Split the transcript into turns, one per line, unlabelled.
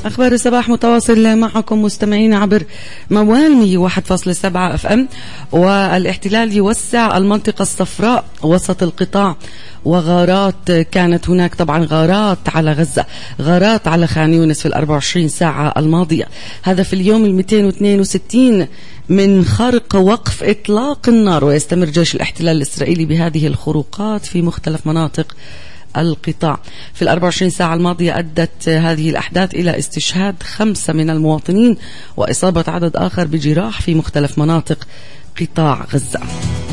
أخبار الصباح متواصل معكم مستمعين عبر موال 101.7 FM. والاحتلال يوسع المنطقة الصفراء وسط القطاع، وغارات كانت هناك طبعا غارات على غزة، غارات على خان يونس في 24 ساعة الماضية. هذا في اليوم 262 من خرق وقف إطلاق النار، ويستمر جيش الاحتلال الإسرائيلي بهذه الخروقات في مختلف مناطق القطاع. في 24 ساعة الماضية أدت هذه الأحداث إلى استشهاد 5 من المواطنين وإصابة عدد آخر بجراح في مختلف مناطق قطاع غزة.